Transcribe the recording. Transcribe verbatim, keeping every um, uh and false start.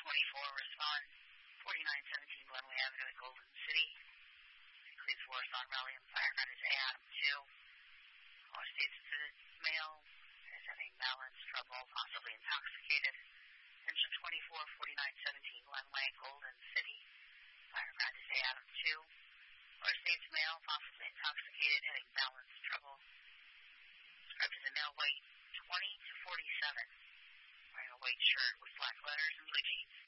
twenty-four, respond. forty-nine seventeen Glenway Avenue at Golden City. Police force on rally and firefighter is A. Adam two. All states to male is having balance trouble, possibly intoxicated. Engine twenty-four, forty-nine seventeen Glenway, Golden City. Firefighter is A. Adam two. All states male, possibly intoxicated, having balance trouble. Described as a male, weight twenty to forty-seven. Wearing a white shirt with black letters and blue jeans.